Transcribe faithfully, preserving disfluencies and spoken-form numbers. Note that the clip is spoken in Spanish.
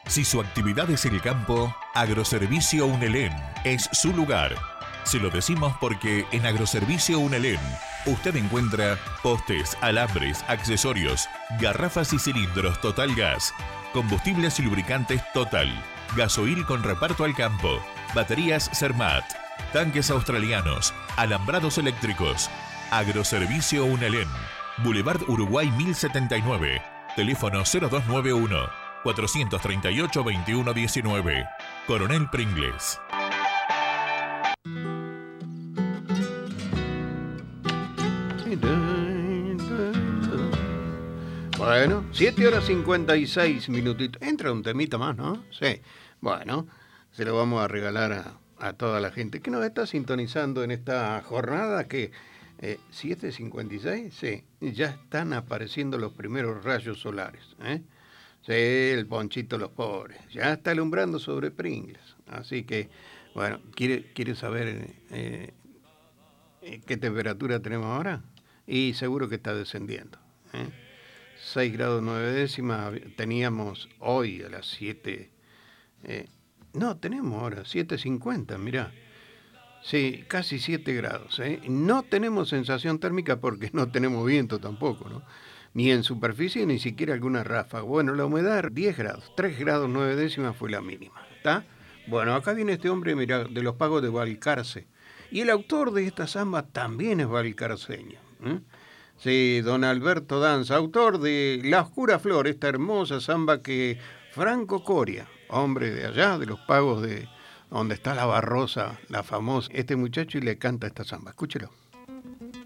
Si su actividad es el campo, Agroservicio Unelén es su lugar. Se lo decimos porque en Agroservicio Unelén usted encuentra postes, alambres, accesorios, garrafas y cilindros Total Gas, combustibles y lubricantes Total, gasoil con reparto al campo, baterías Cermat, tanques australianos, alambrados eléctricos. Agroservicio Unelén, Boulevard Uruguay mil setenta y nueve, teléfono cero dos nueve uno, cuatrocientos treinta y ocho, veintiuno diecinueve. Coronel Pringles. Bueno, siete horas cincuenta y seis minutitos. Entra un temita más, ¿no? Sí. Bueno, se lo vamos a regalar a, a toda la gente que nos está sintonizando en esta jornada que eh, siete cincuenta y seis, sí, ya están apareciendo los primeros rayos solares, ¿eh? Sí, el ponchito los pobres, ya está alumbrando sobre Pringles. Así que, bueno, ¿quiere, quiere saber eh, qué temperatura tenemos ahora? Y seguro que está descendiendo, ¿eh? seis grados nueve décimas teníamos hoy a las siete. Eh, no, tenemos ahora siete cincuenta, mirá. Sí, casi siete grados, ¿eh? No tenemos sensación térmica porque no tenemos viento tampoco, ¿no? Ni en superficie, ni siquiera alguna ráfaga. Bueno, la humedad diez grados, tres grados nueve décimas fue la mínima, ¿está? Bueno, acá viene este hombre, mirá, de los pagos de Balcarce. Y el autor de esta samba también es balcarceño, ¿eh? Sí, don Alberto Danza, autor de La Oscura Flor, esta hermosa samba que Franco Coria, hombre de allá, de los pagos de donde está la Barrosa, la famosa, este muchacho, y le canta esta samba. Escúchelo.